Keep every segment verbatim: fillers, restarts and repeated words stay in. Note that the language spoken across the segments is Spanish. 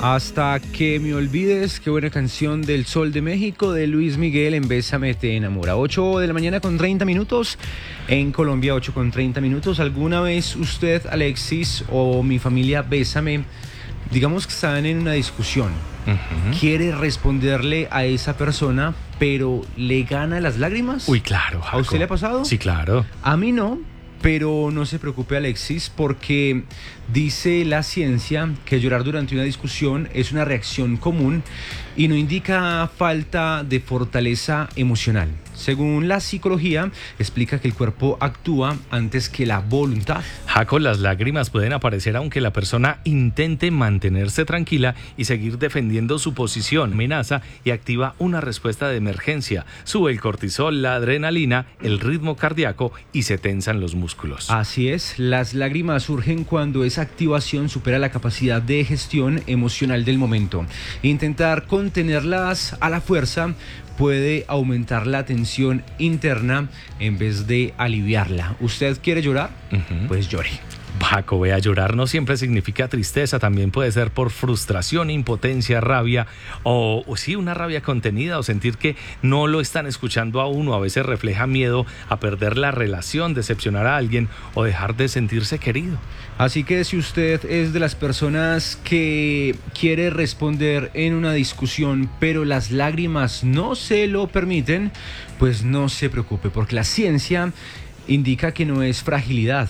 Hasta que me olvides, qué buena canción del Sol de México de Luis Miguel en Bésame te enamora. ocho de la mañana con treinta minutos, en Colombia ocho con treinta minutos. ¿Alguna vez usted, Alexis, o mi familia Bésame, digamos que están en una discusión, uh-huh. quiere responderle a esa persona, pero le gana las lágrimas? Uy, claro, Jaco. ¿A usted le ha pasado? Sí, claro. A mí no. Pero no se preocupe, Alexis, porque dice la ciencia que llorar durante una discusión es una reacción común y no indica falta de fortaleza emocional. Según la psicología, explica que el cuerpo actúa antes que la voluntad. Jaco, las lágrimas pueden aparecer aunque la persona intente mantenerse tranquila y seguir defendiendo su posición. Amenaza y activa una respuesta de emergencia. Sube el cortisol, la adrenalina, el ritmo cardíaco y se tensan los músculos. Así es, las lágrimas surgen cuando esa activación supera la capacidad de gestión emocional del momento. Intentar contenerlas a la fuerza puede aumentar la tensión interna en vez de aliviarla. ¿Usted quiere llorar? Uh-huh. Pues llore. Jaco, vea, llorar no siempre significa tristeza, también puede ser por frustración, impotencia, rabia o, o sí, una rabia contenida o sentir que no lo están escuchando a uno. A veces refleja miedo a perder la relación, decepcionar a alguien o dejar de sentirse querido. Así que si usted es de las personas que quiere responder en una discusión, pero las lágrimas no se lo permiten, pues no se preocupe, porque la ciencia indica que no es fragilidad,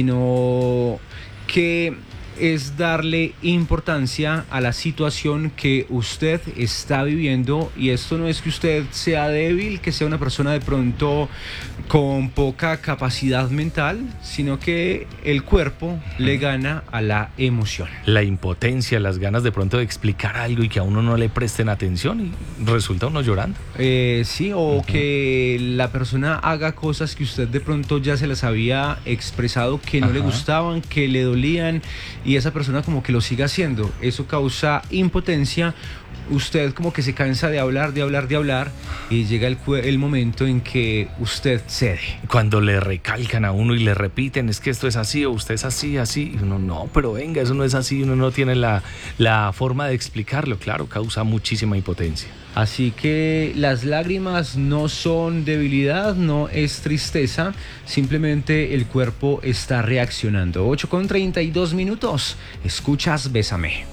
sino que es darle importancia a la situación que usted está viviendo. Y esto no es que usted sea débil, que sea una persona de pronto con poca capacidad mental, sino que el cuerpo le gana a la emoción. La impotencia, las ganas de pronto de explicar algo y que a uno no le presten atención y resulta uno llorando. Eh, sí, o uh-huh. que la persona haga cosas que usted de pronto ya se las había expresado que no uh-huh. le gustaban, que le dolían, y esa persona como que lo sigue haciendo. Eso causa impotencia. Usted como que se cansa de hablar, de hablar, de hablar, y llega el, el momento en que usted cede. Cuando le recalcan a uno y le repiten, es que esto es así o usted es así, así, y uno no, pero venga, eso no es así, uno no tiene la, la forma de explicarlo. Claro, causa muchísima impotencia. Así que las lágrimas no son debilidad, no es tristeza, simplemente el cuerpo está reaccionando. ocho con treinta y dos minutos, escuchas Bésame.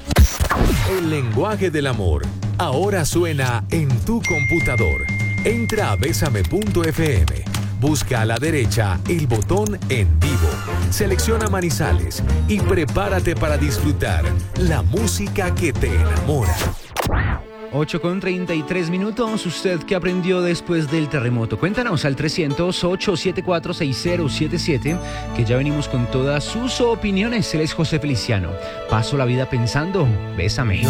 El lenguaje del amor ahora suena en tu computador. Entra a bésame punto efe eme, busca a la derecha el botón En Vivo, selecciona Manizales y prepárate para disfrutar la música que te enamora. ocho con treinta y tres minutos. ¿Usted qué aprendió después del terremoto? Cuéntanos al trescientos, ocho siete cuatro, seis cero siete siete, que ya venimos con todas sus opiniones. Él es José Feliciano. Paso la vida pensando, bésame.